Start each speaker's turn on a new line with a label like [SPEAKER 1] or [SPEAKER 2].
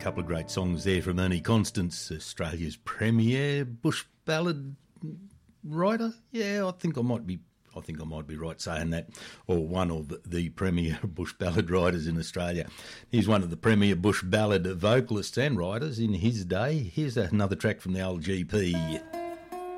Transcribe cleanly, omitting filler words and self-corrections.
[SPEAKER 1] couple of great songs there from Ernie Constance, Australia's premier bush ballad writer. Yeah, I think I might be right saying that, or one of the premier bush ballad writers in Australia. He's one of the premier bush ballad vocalists and writers in his day. Here's another track from the old GP.